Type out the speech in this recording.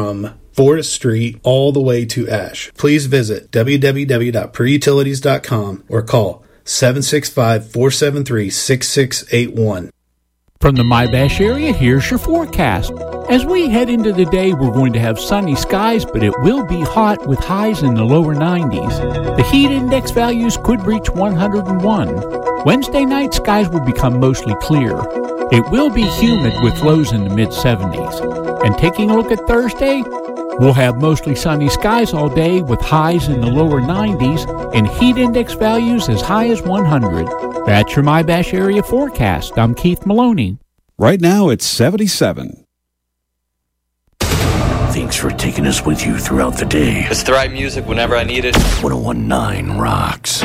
from Forest Street all the way to Ash. Please visit www.preutilities.com or call 765-473-6681. From the MyBash area, here's your forecast. As we head into the day, we're going to have sunny skies, but it will be hot with highs in the lower 90s. The heat index values could reach 101. Wednesday night, skies will become mostly clear. It will be humid with lows in the mid-70s. And taking a look at Thursday, we'll have mostly sunny skies all day with highs in the lower 90s and heat index values as high as 100. That's your MyBash area forecast. I'm Keith Maloney. Right now it's 77. Thanks for taking us with you throughout the day. It's the right music whenever I need it. 101.9 rocks.